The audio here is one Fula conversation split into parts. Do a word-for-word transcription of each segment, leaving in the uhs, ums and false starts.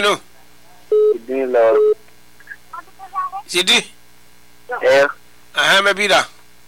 Moyno Sidi la Sidi eh aha me bida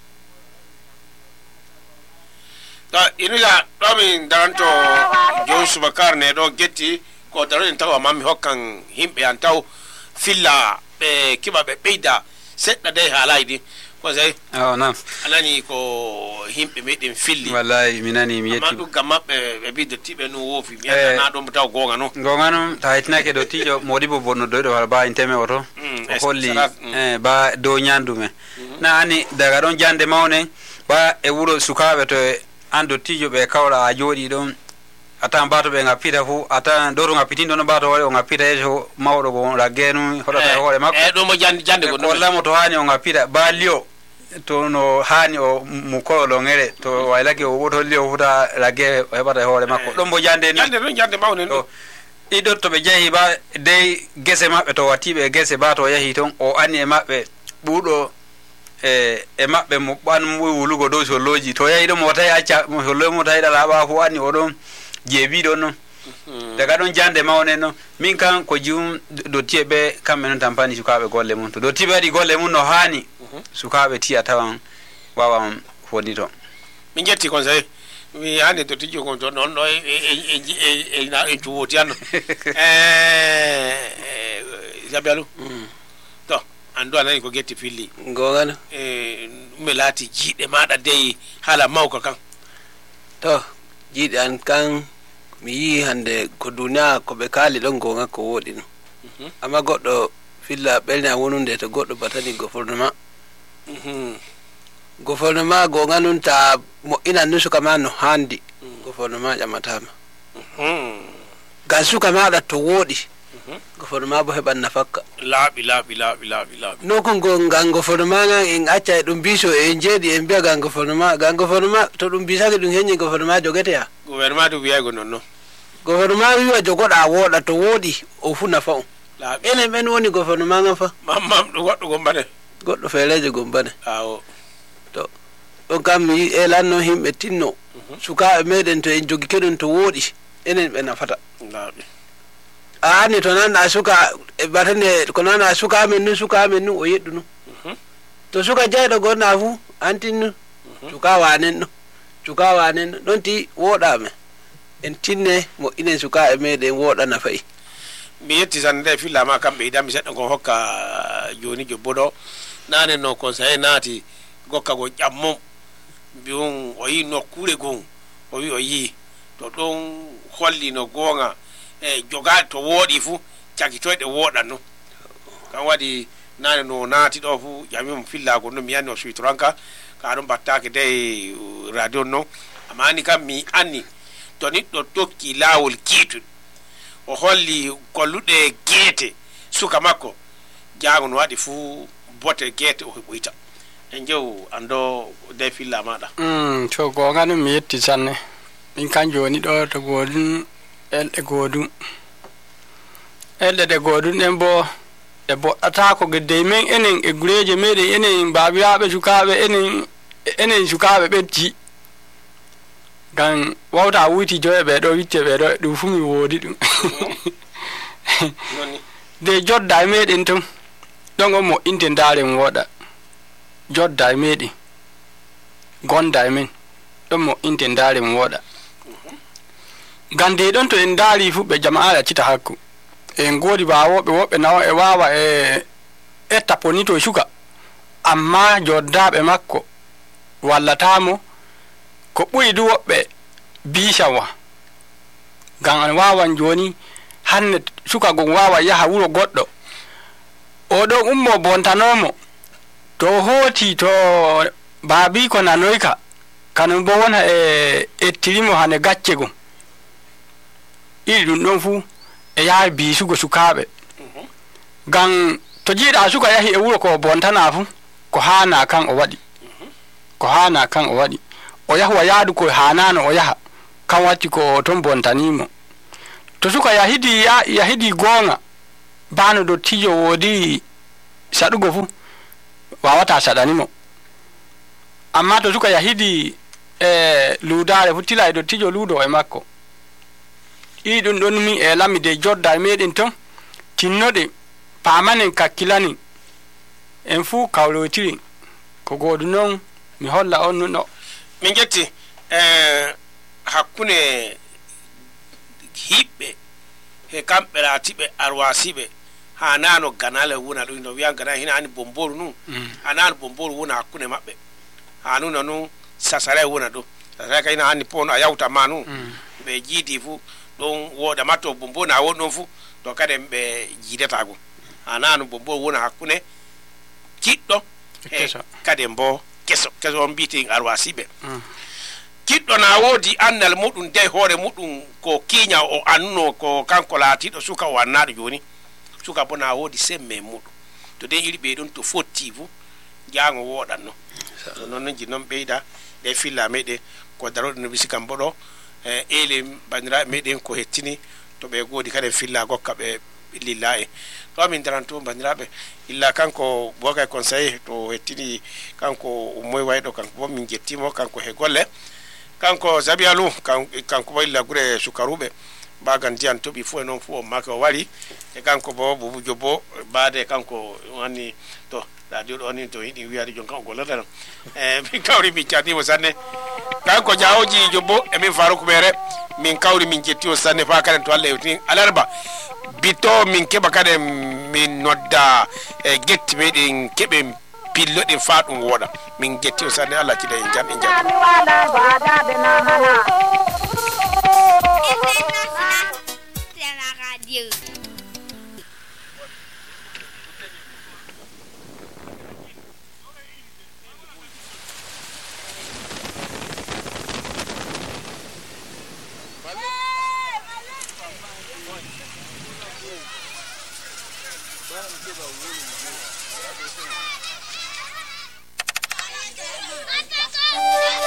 da inila domin danto Josu Bakar ne do getti ko darin tawa mami hokkan himbe an taw filla be kiba be beida sedda dai halaidi ko sai oh na anani ko himbe medin filli wallahi minani mi yetti madu gamabbe be bidde tibe no wofi mi anda na do taw gonga no gonga no ta hitnake do tijo modibo bonno do do ba inteme oto holli eh ba do nyandume na ani daga don jande mawne ba e wuro sukabe to ando tijo be kawra a jodi don ata mbato be ngapita fu ata ndoro ngapitindo no bato wale ngapita ejo mawdo go ragenu hodata hore makko e do mo jande jande go wala mo to hani ngapita ba lio to no hani o mukolo ngere to wailake o woto lio futa rage hebata hore makko do mo jande ni jande don jande mawne no ido to be jehi ba dey gese mabbe to watibe gese bato yahi ton o ani e mabbe budo e e mabbe mo ban mo wulugo do so loji to yahi do mo tay acca mo lo mo tay dala ba fu ani o don jebi do no daga don jande mawne no min kan ko jum do tiebe kambe non tampani sukabe golle mun to do tibe di golle mun no hani sukabe tiya tawan wawa fodi to min jetti kon sai mi hande to tijo kon to non no e e e na e juwoti an eh jabialu to ando anani ko getti filli gongana eh melati jide mada dey hala mawko kan to jide an kan mi yi hande ko duniya ko be kali don gonga ko wodi no amma goddo filla belna wonunde to goddo batani gouvernement mhm gouvernement gonga nun ta mo ina nusu kama no handi gouvernement jamatama mhm gansu kama da to wodi gouvernement bo heban nafaka labi labi labi labi labi no ko gonga gouvernement en acca dum biso e jedi en biya gan gouvernement gan gouvernement to dum bisake dum henni gouvernement jogete ya gouvernement du wiya go nonno gouvernement wiwa jogoda woda to wodi o fu nafa on labi ene men woni gouvernement ngam fa mamam do goddo gombane goddo feleje gombane awo to don kam mi e lanno himbe tinno suka meden to en jogi kedon to wodi enen be nafata labi ani to nan asuka e batane ko nan asuka men nu suka men nu o yeddu no to suka jeydo gonna fu antin suka wanen no suka wanen don ti woda me en tinne mo inen suka e meden woda na fay mi yetti sande filla ma kambe idam seddo ko hokka joni jobbodo nane no conseil nati gokka go jammo biun o yi no kure gon o wi o yi to don holli no gonga e joga to wodi fu caki toyde woda no kan wadi nane no nati do fu yamim filla go no mi anno suitranka ka don battake dey radio no amani kam mi anni to nit do tokki lawol kitu o holli kollude gete suka makko jaago no wadi fu bote gete o hebuita en jew ando de filla mada mm to gonga no mi yetti sanne min kan joni do to godun elde godun elde de godun en bo e bo ata ko gedde men enen e gureje mede enen babirabe sukabe enen enen sukabe betti gan wawta wuti joye be do witte be do du fumi wodi dum de jodda meden tum dongo mo intendare woda jodda medi gonda men dum mo intendare woda gande don to en dari fu be jama'a cita hakku en godi bawo be wobe nawo e wawa e e taponito shuka amma joddabe makko wallatamo ko buri du wobbe bishawa gan wawan joni hanne suka go wawa yaha wuro goddo o do ummo bontanomo to hoti to babi ko nanoika kanum bo wona e ettirimo hane gacce go idun don fu e yaha bi sugo sukabe gan to jida suka yahi e wuro ko bontana fu ko hana kan o wadi ko hana kan o wadi o yahwa yaadu ko hanano o yaha kan wati ko ton bontanimo to suka yahidi ya yahidi gonga bano do tijo wodi sadugo fu wawata sadanimo amma to suka yahidi e ludare futila do tijo ludo e makko idun don mi e lamide jodda meden ton tinnoɗe pamanen kakkilani en fuu kawlotiri ko goɗo noon mi holla on nuno min jetti eh, hakkune hiɓɓe he kamɓe laatiɓe arwasiɓe ha nano ganale wona ɗum no wiya gana hina ani bomboru nu mm. ha nano bomboru wona hakkunde maɓɓe ha nuna nu sasare wona ɗum sasare kayina hanni pon a yawta ma nu mm. ɓe jiidi fuu ɗon woɗa matto bombo na won ɗon fuu to kadi ɓe jiidatago ha nano bombo wona hakkunde kiɗɗo e kadi mbo keso keso on mbiyete arwasiɓe mm. kiɗɗo na woodi andal muɗum de hoore muɗum ko kiiña o annuno ko kanko laatiɗo suka o annaɗo joni suka bo na woodi semme muɗum to de iri ɓe ɗon to fotti fuu jango woɗanno so noon noon ji noon ɓeyda ɗe filla meɗen ko daroɗe no bisi kam boɗo e eeli bandiraɓe meɗen ko hettini to ɓe goodi kadi filla gokka ɓe lilla e ɗo min daranto bandiraɓe illa kanko bokay conseil to hettini kanko ummoy wayɗo kanko bo min jettimo kanko he golle kanko zabialu kanko bo illa gure sukaruɓe bagan diyan toɓi fuu e noon fuu on make o wari e kanko bo bubu jobbo baade kanko wani to radio ɗo ni to yiɗi wiyade jon kanko gollata non e min kawri min catimo sanne kanko jawoji jobbo e min faruko ɓeere min kawri min jetti o sanne fa kaden to allah hewtini alarba bito min keɓa kadi min nodda e getti meɗen keɓe pilloɗe fa ɗum woɗa min jetti o sanne allah cida en jam en jam Well, give a really good